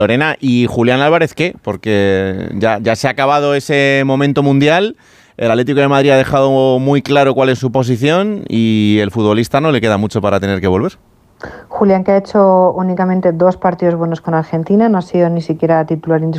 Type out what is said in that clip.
Lorena, ¿y Julián Álvarez qué? Porque ya se ha acabado ese momento mundial, el Atlético de Madrid ha dejado muy claro cuál es su posición y el futbolista no le queda mucho para tener que volver. Julián, que ha hecho únicamente 2 partidos buenos con Argentina, no ha sido ni siquiera titular indiscutible